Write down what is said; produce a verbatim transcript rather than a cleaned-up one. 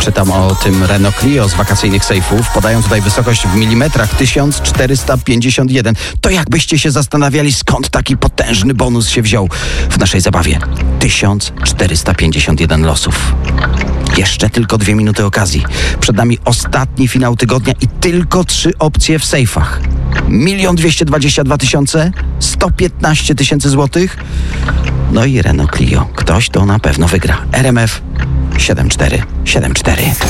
czytam o tym Renault Clio z wakacyjnych sejfów. Podają tutaj wysokość w milimetrach tysiąc czterysta pięćdziesiąt jeden. To jakbyście się zastanawiali, skąd taki potężny bonus się wziął w naszej zabawie. tysiąc czterysta pięćdziesiąt jeden losów. Jeszcze tylko dwie minuty okazji. Przed nami ostatni finał tygodnia i tylko trzy opcje w sejfach. Milion dwieście dwadzieścia dwa tysiące, sto piętnaście tysięcy złotych. No i Renault Clio. Ktoś to na pewno wygra. R M F siedem cztery siedem cztery.